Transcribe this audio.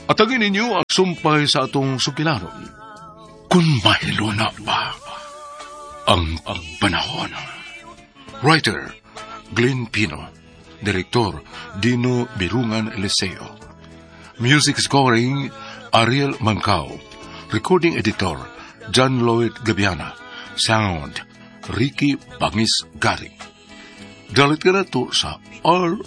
Atagin ninyo ang sumpay sa atong sukilanon. Kung mahilo na ba ang panahon. Writer, Glenn Pino. Direktor, Dino Birungan Eliseo. Music scoring, Ariel Mancao. Recording editor, John Lloyd Gabiana. Sound, Ricky Bangis Garing. Dalit ka na to sa R.